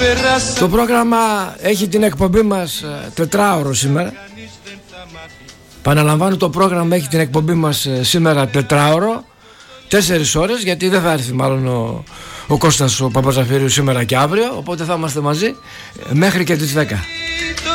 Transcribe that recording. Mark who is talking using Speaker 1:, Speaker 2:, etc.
Speaker 1: Το πρόγραμμα έχει την εκπομπή μας τετράωρο σήμερα. Παναλαμβάνω, το πρόγραμμα έχει την εκπομπή μας σήμερα τετράωρο, 4 ώρες, γιατί δεν θα έρθει μάλλον ο Κώστας ο Παπαζαφύριου σήμερα και αύριο, οπότε θα είμαστε μαζί μέχρι και τις 10.